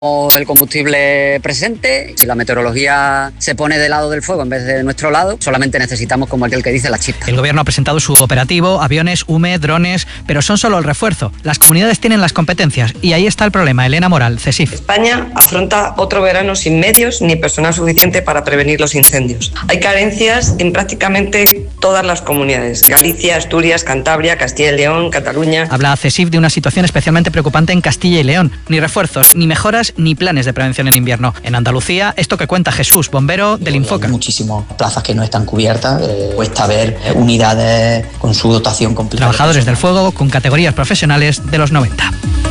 el combustible presente. Si la meteorología se pone del lado del fuego en vez de nuestro lado, solamente necesitamos, como aquel que dice, la chispa. El gobierno ha presentado su operativo, aviones, UME, drones, pero son solo el refuerzo. Las comunidades tienen las competencias y ahí está el problema. Elena Moral, CESIF. España afronta otro verano sin medios ni personal suficiente para prevenir los incendios. Hay carencias en prácticamente todas las comunidades: Galicia, Asturias, Cantabria, Castilla y León, Cataluña. Habla CESIF de una situación especialmente preocupante en Castilla y León. Ni refuerzos, ni mejoras, ni planes de prevención en invierno. En Andalucía, esto que cuenta Jesús, bombero del Infoca. Hay muchísimas plazas que no están cubiertas. Cuesta ver unidades con su dotación completa. Trabajadores del fuego con categorías profesionales de los 90.